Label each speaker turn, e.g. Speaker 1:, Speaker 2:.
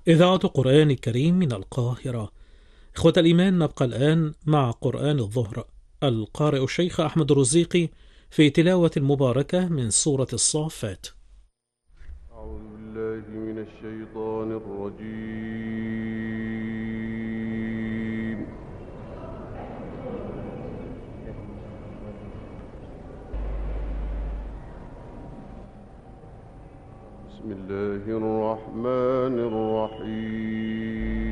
Speaker 1: إذاعة قرآن الكريم من القاهرة. إخوة الإيمان، نبقى الآن مع قرآن الظهر. القارئ الشيخ أحمد الرزيقي في تلاوة مباركة من سورة الصافات.
Speaker 2: أعوذ بالله من الشيطان الرجيم. بسم الله الرحمن الرحيم.